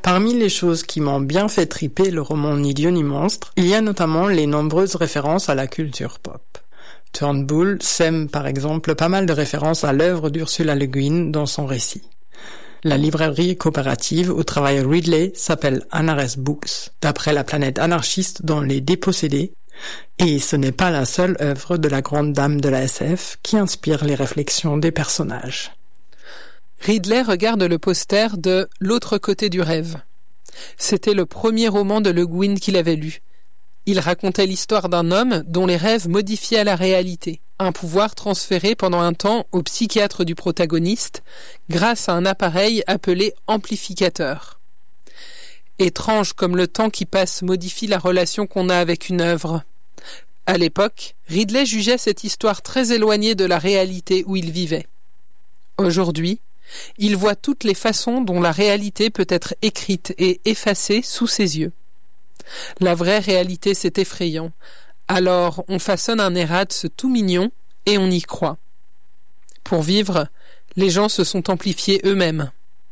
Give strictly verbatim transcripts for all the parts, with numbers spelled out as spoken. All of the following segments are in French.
Parmi les choses qui m'ont bien fait triper le roman Ni Dieu ni monstre, il y a notamment les nombreuses références à la culture pop. Turnbull sème par exemple pas mal de références à l'œuvre d'Ursula Le Guin dans son récit. La librairie coopérative où travaille Ridley s'appelle Anares Books, d'après la planète anarchiste dans Les Dépossédés, et ce n'est pas la seule œuvre de la grande dame de la S F qui inspire les réflexions des personnages. Ridley regarde le poster de L'autre côté du rêve. C'était le premier roman de Le Guin qu'il avait lu. Il racontait l'histoire d'un homme dont les rêves modifiaient la réalité, un pouvoir transféré pendant un temps au psychiatre du protagoniste grâce à un appareil appelé amplificateur. Étrange comme le temps qui passe modifie la relation qu'on a avec une œuvre. À l'époque, Ridley jugeait cette histoire très éloignée de la réalité où il vivait. Aujourd'hui, il voit toutes les façons dont la réalité peut être écrite et effacée sous ses yeux. La vraie réalité, c'est effrayant. Alors, on façonne un errate tout mignon et on y croit. Pour vivre, les gens se sont amplifiés eux-mêmes.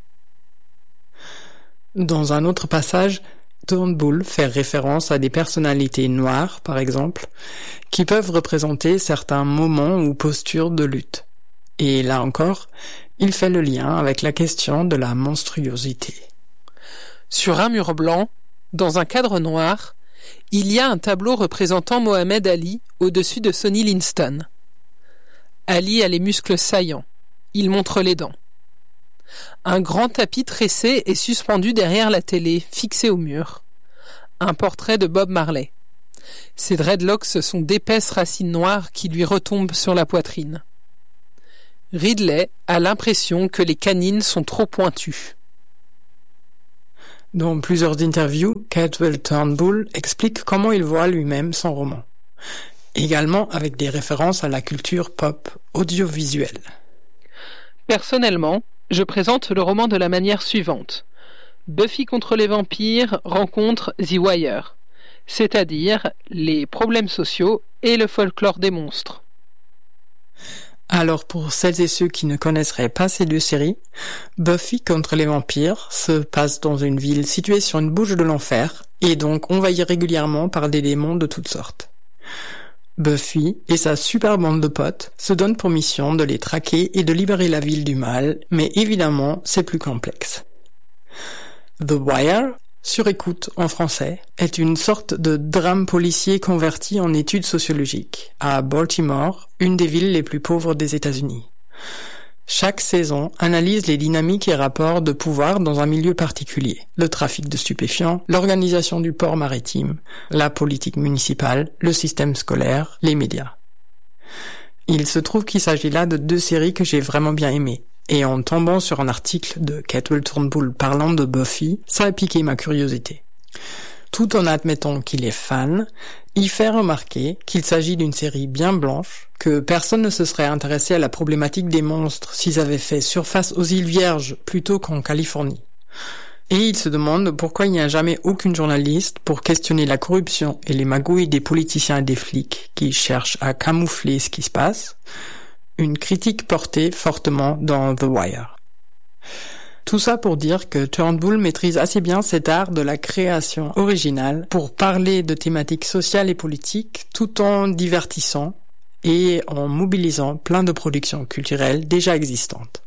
Dans un autre passage, Turnbull fait référence à des personnalités noires, par exemple, qui peuvent représenter certains moments ou postures de lutte. Et là encore, il fait le lien avec la question de la monstruosité. Sur un mur blanc, dans un cadre noir, il y a un tableau représentant Mohamed Ali au-dessus de Sonny Liston. Ali a les muscles saillants. Il montre les dents. Un grand tapis tressé est suspendu derrière la télé, fixé au mur. Un portrait de Bob Marley. Ses dreadlocks sont d'épaisses racines noires qui lui retombent sur la poitrine. Ridley a l'impression que les canines sont trop pointues. Dans plusieurs interviews, Cadwell Turnbull explique comment il voit lui-même son roman. Également avec des références à la culture pop audiovisuelle. Personnellement, je présente le roman de la manière suivante. Buffy contre les vampires rencontre The Wire, c'est-à-dire les problèmes sociaux et le folklore des monstres. Alors pour celles et ceux qui ne connaisseraient pas ces deux séries, Buffy contre les vampires se passe dans une ville située sur une bouche de l'enfer et donc envahie régulièrement par des démons de toutes sortes. Buffy et sa super bande de potes se donnent pour mission de les traquer et de libérer la ville du mal, mais évidemment c'est plus complexe. The Wire, sur écoute en français, est une sorte de drame policier converti en études sociologiques à Baltimore, une des villes les plus pauvres des États-Unis. Chaque saison analyse les dynamiques et rapports de pouvoir dans un milieu particulier, le trafic de stupéfiants, l'organisation du port maritime, la politique municipale, le système scolaire, les médias. Il se trouve qu'il s'agit là de deux séries que j'ai vraiment bien aimées. Et en tombant sur un article de Cadwell Turnbull parlant de Buffy, ça a piqué ma curiosité. Tout en admettant qu'il est fan, il fait remarquer qu'il s'agit d'une série bien blanche, que personne ne se serait intéressé à la problématique des monstres s'ils avaient fait surface aux îles Vierges plutôt qu'en Californie. Et il se demande pourquoi il n'y a jamais aucune journaliste pour questionner la corruption et les magouilles des politiciens et des flics qui cherchent à camoufler ce qui se passe. Une critique portée fortement dans The Wire. Tout ça pour dire que Turnbull maîtrise assez bien cet art de la création originale pour parler de thématiques sociales et politiques tout en divertissant et en mobilisant plein de productions culturelles déjà existantes.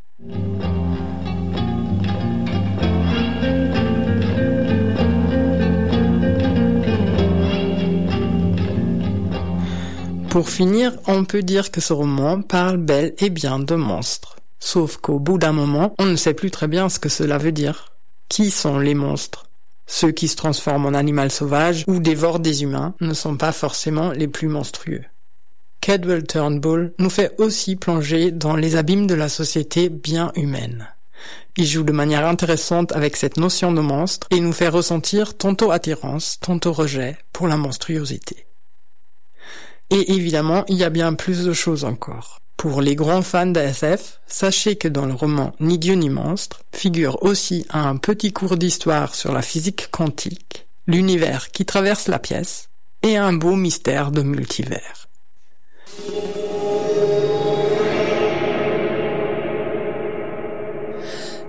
Pour finir, on peut dire que ce roman parle bel et bien de monstres. Sauf qu'au bout d'un moment, on ne sait plus très bien ce que cela veut dire. Qui sont les monstres ? Ceux qui se transforment en animaux sauvages ou dévorent des humains ne sont pas forcément les plus monstrueux. Cadwell Turnbull nous fait aussi plonger dans les abîmes de la société bien humaine. Il joue de manière intéressante avec cette notion de monstre et nous fait ressentir tantôt attirance, tantôt rejet pour la monstruosité. Et évidemment, il y a bien plus de choses encore. Pour les grands fans de S F, sachez que dans le roman Ni Dieu ni monstre figure aussi un petit cours d'histoire sur la physique quantique, l'univers qui traverse la pièce et un beau mystère de multivers.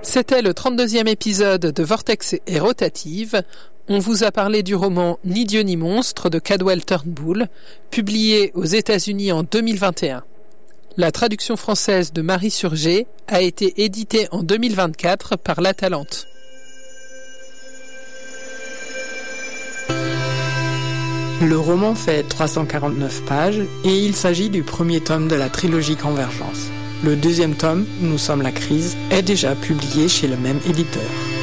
C'était le trente-deuxième épisode de Vortex et Rotative. On vous a parlé du roman Ni Dieu ni monstre de Cadwell Turnbull, publié aux États-Unis en deux mille vingt et un. La traduction française de Marie Surgé a été éditée en deux mille vingt-quatre par La Talente. Le roman fait trois cent quarante-neuf pages et il s'agit du premier tome de la trilogie Convergence. Le deuxième tome, Nous sommes la crise, est déjà publié chez le même éditeur.